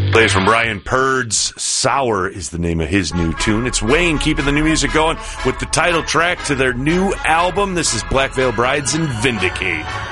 Plays from Brian Purd's Sour is the name of his new tune. It's Wayne keeping the new music going with the title track to their new album. This is Black Veil Brides and Vindicate.